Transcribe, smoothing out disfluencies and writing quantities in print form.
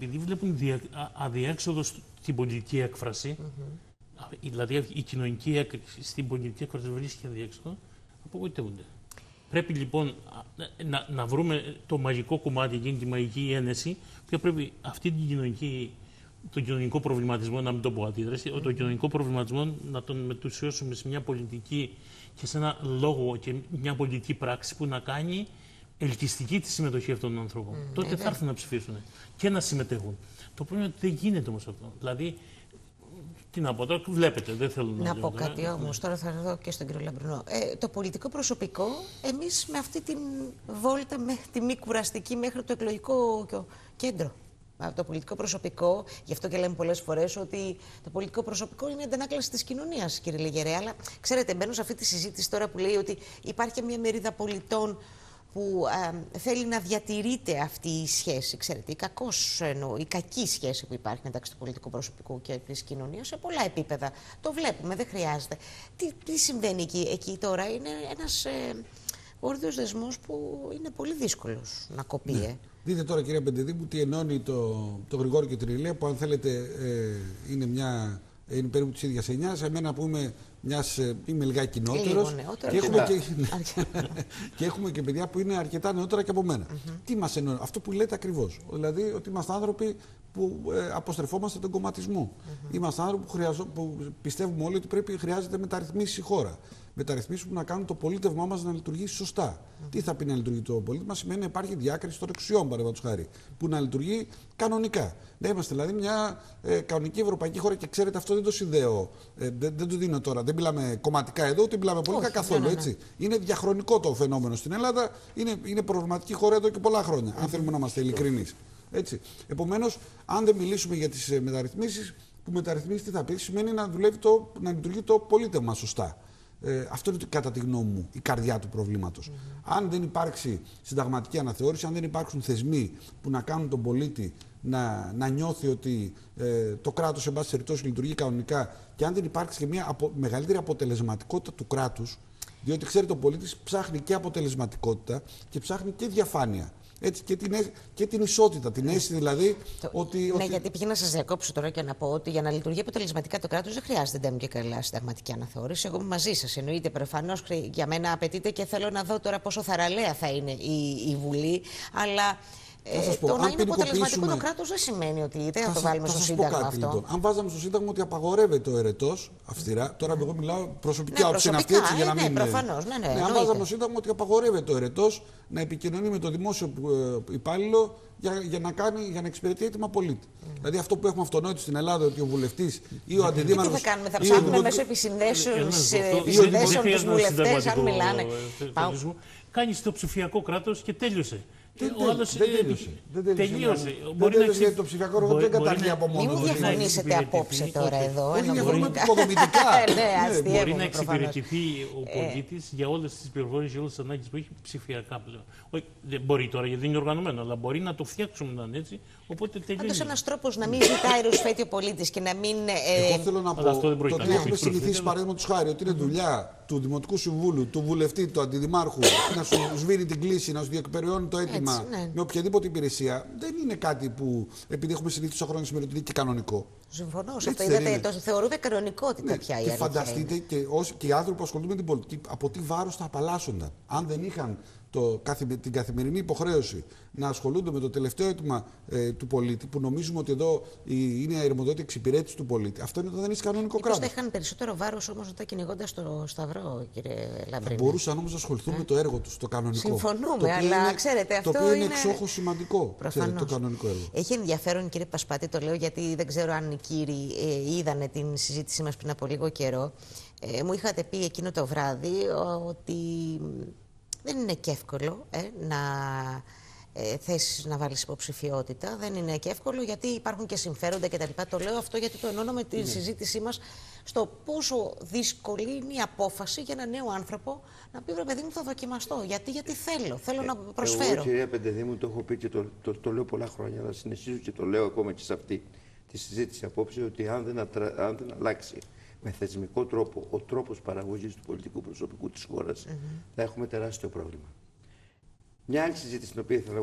επειδή βλέπουν αδιέξοδο στην πολιτική έκφραση, δηλαδή η κοινωνική έκρηξη στην πολιτική έκφραση βρίσκει αδιέξοδο, απογοητεύονται. Πρέπει λοιπόν να βρούμε το μαγικό κομμάτι, εκείνη τη μαγική ένεση, που πρέπει αυτή τον κοινωνικό προβληματισμό, να μην το πω αντίδραση, τον κοινωνικό προβληματισμό να τον μετουσιώσουμε σε μια πολιτική και σε ένα λόγο και μια πολιτική πράξη που να κάνει ελκυστική τη συμμετοχή αυτών των ανθρώπων. Τότε θα έρθουν να ψηφίσουν και να συμμετέχουν. Το πρόβλημα είναι ότι δεν γίνεται όμως αυτό. Δηλαδή, τι να πω τώρα, βλέπετε, δεν θέλω να πω κάτι όμως, τώρα θα δω και στον κύριο Λαμπρινό. Το πολιτικό προσωπικό, εμείς με αυτή την βόλτα, με τη μη κουραστική μέχρι το εκλογικό κέντρο. Το πολιτικό προσωπικό, γι' αυτό και λέμε πολλές φορές ότι το πολιτικό προσωπικό είναι η αντανάκλαση της κοινωνίας, κύριε Λεγερέ. Αλλά ξέρετε, μπαίνω σε αυτή τη συζήτηση τώρα που λέει ότι υπάρχει μια μερίδα πολιτών που θέλει να διατηρείται αυτή η σχέση, ξέρετε, η κακή σχέση που υπάρχει μεταξύ του πολιτικού προσωπικού και της κοινωνίας σε πολλά επίπεδα. Το βλέπουμε, δεν χρειάζεται. Τι συμβαίνει εκεί τώρα? Είναι ένας όρδιος δεσμός που είναι πολύ δύσκολος να κοπεί. Ναι. Δείτε τώρα, κυρία Πεντεδήμου, τι ενώνει το Γρηγόρη και την Ηλία, που αν θέλετε είναι περίπου της ίδιας εννιάς. Εμένα που είμαι λιγάκι νεότερος και έχουμε και παιδιά που είναι αρκετά νεότερα και από μένα. Τι μας ενώνει? Αυτό που λέτε ακριβώς. Δηλαδή ότι είμαστε άνθρωποι που αποστρεφόμαστε τον κομματισμό. Είμαστε άνθρωποι που πιστεύουμε όλοι ότι χρειάζεται μεταρρυθμίσει η χώρα. Μεταρρυθμίσεις που να κάνουν το πολίτευμά μας να λειτουργήσει σωστά. Τι θα πει να λειτουργεί το πολίτευμα? Σημαίνει να υπάρχει διάκριση των εξουσιών, παραδείγματος χάρη, που να λειτουργεί κανονικά. Να είμαστε δηλαδή μια κανονική ευρωπαϊκή χώρα, και ξέρετε, αυτό δεν το συνδέω. Δεν το δίνω τώρα. Δεν μιλάμε κομματικά εδώ, ούτε μιλάμε πολιτικά καθόλου. Έτσι. Είναι διαχρονικό το φαινόμενο στην Ελλάδα. Είναι προβληματική χώρα εδώ και πολλά χρόνια, αν θέλουμε να είμαστε ειλικρινείς. Επομένως, αν δεν μιλήσουμε για τις μεταρρυθμίσεις, που μεταρρυθμίσεις τι θα πει? Σημαίνει να λειτουργεί το πολίτευμα σωστά. Αυτό είναι κατά τη γνώμη μου η καρδιά του προβλήματος. Αν δεν υπάρξει συνταγματική αναθεώρηση, αν δεν υπάρξουν θεσμοί που να κάνουν τον πολίτη να νιώθει ότι το κράτος, εν πάση περιπτώσει, λειτουργεί κανονικά, και αν δεν υπάρξει και μια μεγαλύτερη αποτελεσματικότητα του κράτους, διότι ξέρετε, ο πολίτης ψάχνει και αποτελεσματικότητα και ψάχνει και διαφάνεια. Έτσι, και την ισότητα, την αίσθηση δηλαδή ότι. Ναι, γιατί πήγα να σας διακόψω τώρα και να πω ότι για να λειτουργεί αποτελεσματικά το κράτος δεν χρειάζεται ντέμου και καλά συνταγματική αναθεώρηση. Εγώ είμαι μαζί σας. Εννοείται, προφανώς για μένα απαιτείται, και θέλω να δω τώρα πόσο θαραλέα θα είναι η Βουλή. Αλλά το να είναι αποτελεσματικό το κράτος δεν σημαίνει ότι δεν θα το βάλουμε στο Σύνταγμα αυτό. Λοιπόν. Αν βάζαμε στο Σύνταγμα ότι απαγορεύεται ο ερετός αυστηρά, τώρα εγώ μιλάω προσωπική άποψη, είναι αυτή, έτσι, για να μην. Προφανώς, αν βάζαμε στο Σύνταγμα ότι απαγορεύεται ο ερετός να επικοινωνεί με το δημόσιο υπάλληλο για να εξυπηρετεί έτοιμα πολίτη. Δηλαδή αυτό που έχουμε αυτονόητο στην Ελλάδα, ότι ο βουλευτής ή ο αντιδήμαρχος. Τι θα κάνουμε, θα ψάχνουμε μέσω επισυνδέσεων τους βουλευτές, αν μιλάνε. Κάνεις το ψηφιακό κράτος και τέλειωσε. Δεν τελείωσε. Γιατί το ψηφιακό ρόλο δεν καταργεί από μόνο του. Μην διαφωνήσετε απόψε τώρα εδώ. Όχι, διαφωνούμε επικοδομητικά. Μπορεί να εξυπηρετηθεί ο πολίτης για όλες τις πληροφορίες, για όλες τις ανάγκες που έχει ψηφιακά πλέον. Δεν μπορεί τώρα, γιατί δεν είναι οργανωμένο, αλλά μπορεί να το φτιάξουμε να είναι έτσι. Οπότε τελειώνει. Πάντως ένας τρόπος να μην ζητάει ρουσφέτη ο πολίτης και να μην. Εγώ θέλω να πω το ότι έχουμε συνηθίσει, παραδείγματος χάρη, ότι είναι δουλειά του Δημοτικού Συμβούλου, του βουλευτή, του αντιδημάρχου να σου σβήνει την κλίση, να σου διεκπεραιώνει το αίτημα με οποιαδήποτε υπηρεσία. Δεν είναι κάτι που, επειδή έχουμε συνηθίσει τόσα χρόνια σήμερα, ότι είναι και κανονικό. Συμφωνώ. Σε αυτό είδατε, το θεωρούμε κανονικότητα πια. Και φανταστείτε και οι άνθρωποι που ασχολούνται με την πολιτική, από τι βάρος θα απαλλάσσονταν. Αν δεν είχαν την καθημερινή υποχρέωση να ασχολούνται με το τελευταίο αίτημα του πολίτη, που νομίζουμε ότι εδώ είναι η αρμοδιότητα εξυπηρέτηση του πολίτη. Αυτό είναι όταν δεν είσαι κανονικό κράτος. Θα είχαν περισσότερο βάρος όμως όταν κυνηγώντας το Σταυρό, κύριε Λαμπρινό. Θα μπορούσαν όμως να ασχοληθούν με το έργο τους, το κανονικό. Συμφωνούμε, αλλά ξέρετε, αυτό το οποίο είναι εξόχως σημαντικό. Το κανονικό έργο. Έχει ενδιαφέρον, κύριε Πασπάτη, το λέω γιατί δεν ξέρω αν οι κύριοι είδανε την συζήτησή μας πριν από λίγο καιρό. Μου είχατε πει εκείνο το βράδυ ότι δεν είναι και εύκολο να θέσεις να βάλεις υποψηφιότητα. Δεν είναι και εύκολο γιατί υπάρχουν και συμφέροντα κτλ. Το λέω αυτό γιατί το ενώνω με τη συζήτησή μας στο πόσο δύσκολη είναι η απόφαση για έναν νέο άνθρωπο να πει: βρε παιδί μου, θα δοκιμαστώ. Γιατί θέλω να προσφέρω. Εγώ, κυρία Πεντεδήμου, το έχω πει και το λέω πολλά χρόνια, αλλά συνεχίζω και το λέω ακόμα και σε αυτή τη συζήτηση απόψε, ότι αν δεν αλλάξει με θεσμικό τρόπο ο τρόπος παραγωγής του πολιτικού προσωπικού της χώρας, θα έχουμε τεράστιο πρόβλημα. Μια άλλη συζήτηση την οποία ήθελα